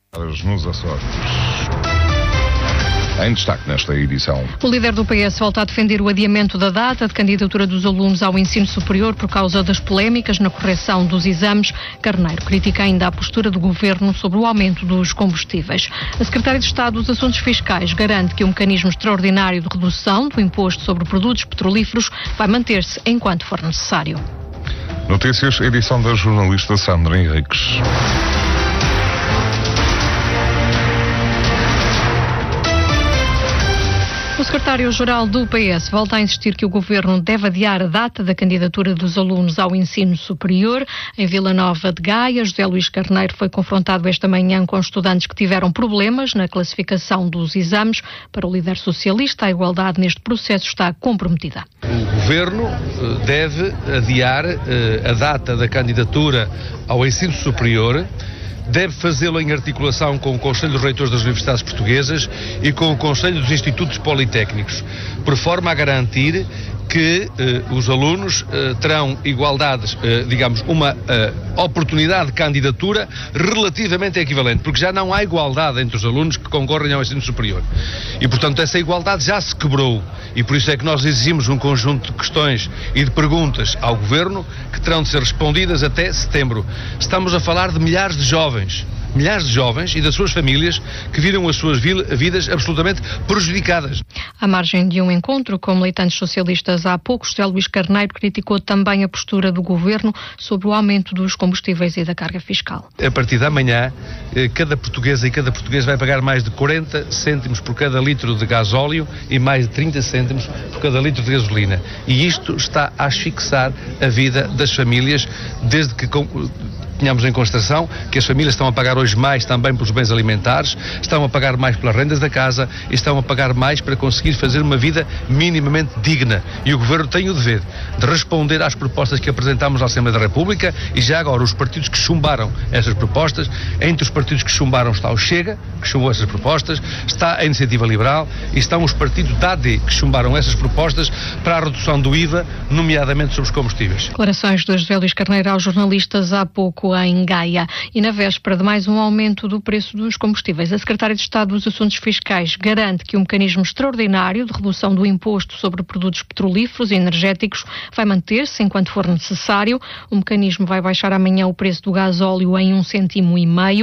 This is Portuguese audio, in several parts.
Nos Açores. Em destaque nesta edição. O líder do PS volta a defender o adiamento da data de candidatura dos alunos ao ensino superior por causa das polémicas na correção dos exames. Carneiro critica ainda a postura do governo sobre o aumento dos combustíveis. A secretária de Estado dos Assuntos Fiscais garante que o mecanismo extraordinário de redução do imposto sobre produtos petrolíferos vai manter-se enquanto for necessário. Notícias, edição da jornalista Sandra Henriques. O secretário-geral do PS volta a insistir que o governo deve adiar a data da candidatura dos alunos ao ensino superior. Em Vila Nova de Gaia, José Luís Carneiro foi confrontado esta manhã com estudantes que tiveram problemas na classificação dos exames. Para o líder socialista, a igualdade neste processo está comprometida. O governo deve adiar a data da candidatura ao ensino superior. Deve fazê-lo em articulação com o Conselho dos Reitores das Universidades Portuguesas e com o Conselho dos Institutos Politécnicos, por forma a garantir que os alunos terão igualdades, uma oportunidade de candidatura relativamente equivalente, porque já não há igualdade entre os alunos que concorrem ao ensino superior. E, portanto, essa igualdade já se quebrou. E por isso é que nós exigimos um conjunto de questões e de perguntas ao Governo que terão de ser respondidas até setembro. Estamos a falar de milhares de jovens e das suas famílias que viram as suas vidas absolutamente prejudicadas. À margem de um encontro com militantes socialistas há pouco, José Luís Carneiro criticou também a postura do governo sobre o aumento dos combustíveis e da carga fiscal. A partir de amanhã, cada portuguesa e cada português vai pagar mais de 40 cêntimos por cada litro de gasóleo e mais de 30 cêntimos por cada litro de gasolina. E isto está a asfixiar a vida das famílias, desde que tenhamos em consideração que as famílias estão a pagar hoje mais também pelos bens alimentares, estão a pagar mais pelas rendas da casa e estão a pagar mais para conseguir fazer uma vida minimamente digna. E o Governo tem o dever de responder às propostas que apresentámos à Assembleia da República e já agora os partidos que chumbaram essas propostas. Entre os partidos que chumbaram está o Chega, que chumbou essas propostas, está a Iniciativa Liberal e estão os partidos da AD que chumbaram essas propostas para a redução do IVA, nomeadamente sobre os combustíveis. Declarações de José Luís Carneiro aos jornalistas há pouco em Gaia. E na véspera de mais um aumento do preço dos combustíveis, a secretária de Estado dos Assuntos Fiscais garante que o mecanismo extraordinário de redução do imposto sobre produtos petrolíferos e energéticos vai manter-se enquanto for necessário. O mecanismo vai baixar amanhã o preço do gasóleo em 1,5 cêntimo.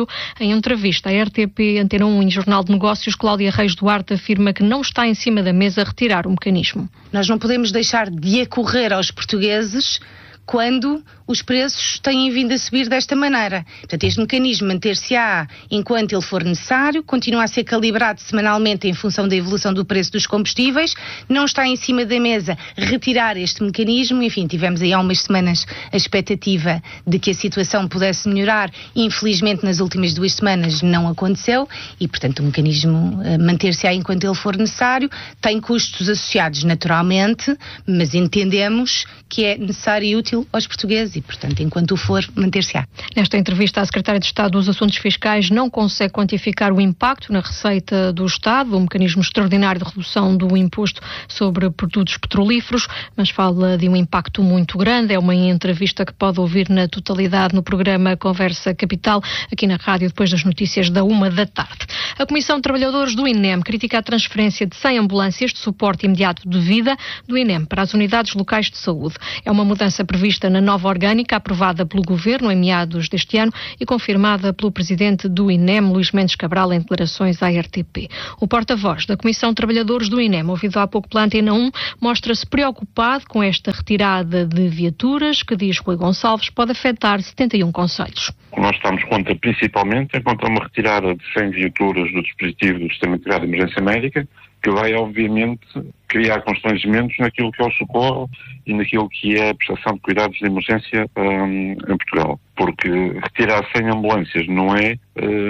Em entrevista à RTP, Antena 1 e Jornal de Negócios, Cláudia Reis Duarte afirma que não está em cima da mesa retirar o mecanismo. Nós não podemos deixar de acorrer aos portugueses quando os preços têm vindo a subir desta maneira. Portanto, este mecanismo manter-se-á enquanto ele for necessário, continua a ser calibrado semanalmente em função da evolução do preço dos combustíveis, não está em cima da mesa retirar este mecanismo. Enfim, tivemos aí há umas semanas a expectativa de que a situação pudesse melhorar. Infelizmente, nas últimas 2 semanas não aconteceu e, portanto, o mecanismo manter-se-á enquanto ele for necessário. Tem custos associados naturalmente, mas entendemos que é necessário e útil aos portugueses e, portanto, enquanto o for, manter-se-á. Nesta entrevista, a secretária de Estado dos Assuntos Fiscais não consegue quantificar o impacto na receita do Estado, o mecanismo extraordinário de redução do imposto sobre produtos petrolíferos, mas fala de um impacto muito grande. É uma entrevista que pode ouvir na totalidade no programa Conversa Capital, aqui na rádio, depois das notícias da 13h. A Comissão de Trabalhadores do INEM critica a transferência de 100 ambulâncias de suporte imediato de vida do INEM para as unidades locais de saúde. É uma mudança prevista na nova orgânica aprovada pelo Governo em meados deste ano e confirmada pelo presidente do INEM, Luís Mendes Cabral, em declarações à RTP. O porta-voz da Comissão de Trabalhadores do INEM, ouvido há pouco pela Antena 1, mostra-se preocupado com esta retirada de viaturas que, diz Rui Gonçalves, pode afetar 71 concelhos. Nós estamos principalmente contra uma retirada de 100 viaturas do dispositivo do Sistema Integrado de Emergência Médica, que vai, obviamente, criar constrangimentos naquilo que é o socorro e naquilo que é a prestação de cuidados de emergência em Portugal. Porque retirar 100 ambulâncias não é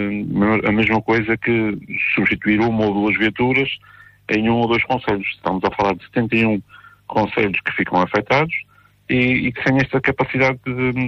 a mesma coisa que substituir 1 ou 2 viaturas em 1 ou 2 concelhos. Estamos a falar de 71 concelhos que ficam afetados e que sem esta capacidade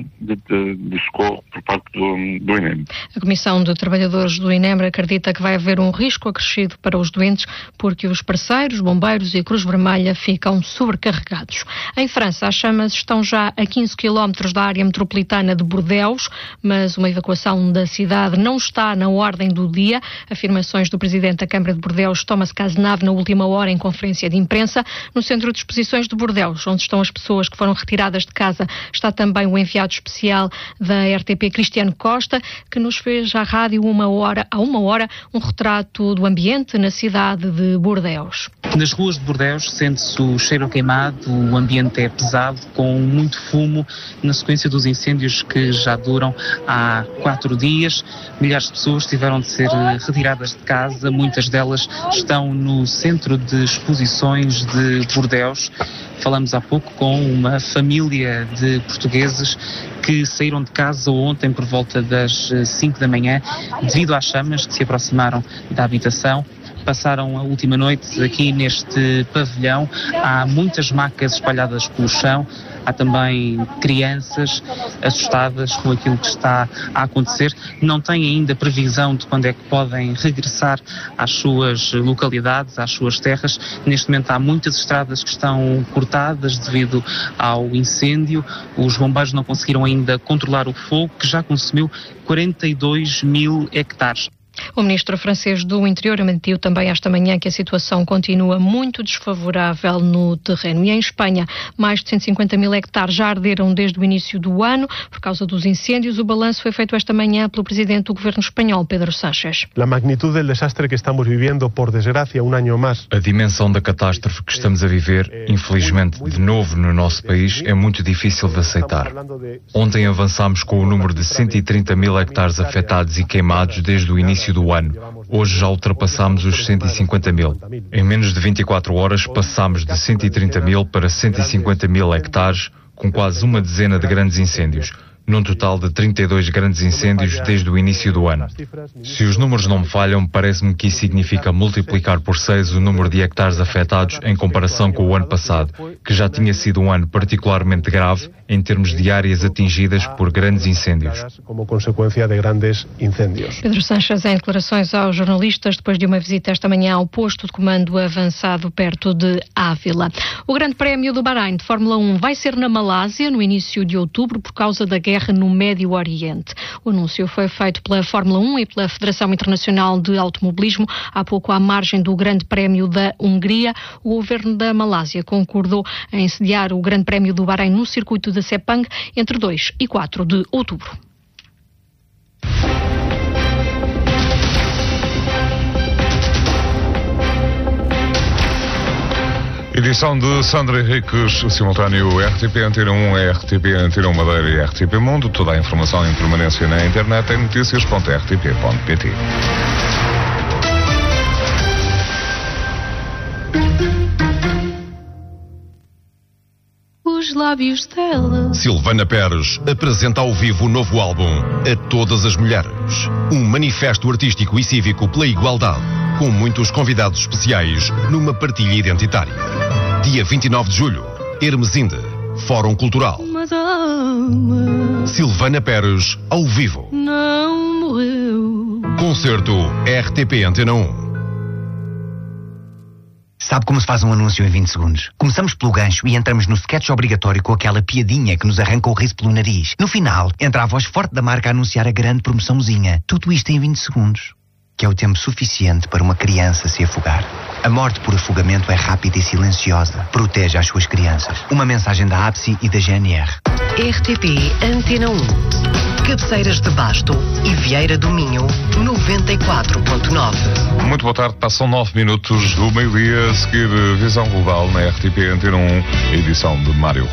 de socorro por parte do INEM. A Comissão de Trabalhadores do INEM acredita que vai haver um risco acrescido para os doentes porque os parceiros, bombeiros e Cruz Vermelha ficam sobrecarregados. Em França, as chamas estão já a 15 km da área metropolitana de Bordeaux, mas uma evacuação da cidade não está na ordem do dia. Afirmações do presidente da Câmara de Bordeaux, Thomas Cazenave, na última hora em conferência de imprensa. No centro de exposições de Bordeaux, onde estão as pessoas que foram retiradas de casa, está também o enviado especial da RTP, Cristiano Costa, que nos fez à rádio há uma hora um retrato do ambiente na cidade de Bordeaux. Nas ruas de Bordeaux sente-se o cheiro queimado, o ambiente é pesado, com muito fumo, na sequência dos incêndios que já duram há 4 dias. Milhares de pessoas tiveram de ser retiradas de casa, muitas delas estão no centro de exposições de Bordeaux. Falamos há pouco com uma família de portugueses que saíram de casa ontem por volta das 5 da manhã devido às chamas que se aproximaram da habitação. Passaram a última noite aqui neste pavilhão. Há muitas macas espalhadas pelo chão. Há também crianças assustadas com aquilo que está a acontecer. Não têm ainda previsão de quando é que podem regressar às suas localidades, às suas terras. Neste momento há muitas estradas que estão cortadas devido ao incêndio. Os bombeiros não conseguiram ainda controlar o fogo, que já consumiu 42 mil hectares. O ministro francês do Interior admitiu também esta manhã que a situação continua muito desfavorável no terreno. E em Espanha, mais de 150 mil hectares já arderam desde o início do ano por causa dos incêndios. O balanço foi feito esta manhã pelo presidente do governo espanhol, Pedro Sánchez. A magnitude do desastre que estamos vivendo, por desgracia, um ano mais. A dimensão da catástrofe que estamos a viver, infelizmente, de novo no nosso país, é muito difícil de aceitar. Ontem avançámos com o número de 130 mil hectares afetados e queimados desde o início do ano. Hoje já ultrapassámos os 150 mil. Em menos de 24 horas passámos de 130 mil para 150 mil hectares, com quase uma dezena de grandes incêndios, num total de 32 grandes incêndios desde o início do ano. Se os números não me falham, parece-me que isso significa multiplicar por 6 o número de hectares afetados em comparação com o ano passado, que já tinha sido um ano particularmente grave em termos de áreas atingidas por grandes incêndios. Como consequência de grandes incêndios. Pedro Sánchez, em declarações aos jornalistas, depois de uma visita esta manhã ao posto de comando avançado perto de Ávila. O Grande Prémio do Bahrein de Fórmula 1 vai ser na Malásia no início de outubro por causa da guerra no Médio Oriente. O anúncio foi feito pela Fórmula 1 e pela Federação Internacional de Automobilismo há pouco à margem do Grande Prémio da Hungria. O governo da Malásia concordou em sediar o Grande Prémio do Bahrein no circuito de Sepang entre 2 e 4 de outubro. Edição de Sandra Henriques, simultâneo RTP Antena 1, RTP Antena 1 Madeira e RTP Mundo. Toda a informação em permanência na internet em noticias.rtp.pt. Os lábios dela. Silvana Pérez apresenta ao vivo o novo álbum A Todas as Mulheres. Um manifesto artístico e cívico pela igualdade, com muitos convidados especiais numa partilha identitária. Dia 29 de julho, Hermesinde, Fórum Cultural. Silvana Pérez, ao vivo. Não morreu. Concerto RTP Antena 1. Sabe como se faz um anúncio em 20 segundos? Começamos pelo gancho e entramos no sketch obrigatório com aquela piadinha que nos arranca o riso pelo nariz. No final, entra a voz forte da marca a anunciar a grande promoçãozinha. Tudo isto em 20 segundos. Que é o tempo suficiente para uma criança se afogar. A morte por afogamento é rápida e silenciosa. Proteja as suas crianças. Uma mensagem da APSI e da GNR. RTP Antena 1. Cabeceiras de Basto e Vieira do Minho, 94.9. Muito boa tarde, passam 9 minutos do meio-dia, a seguir Visão Global na RTP Antena 1, edição de Mário